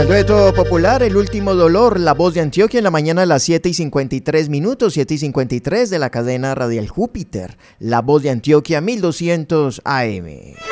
Dueto popular, El Último Dolor, La Voz de Antioquia en la mañana a las 7:53, 7:53 de la cadena radial Júpiter, La Voz de Antioquia 1200 AM.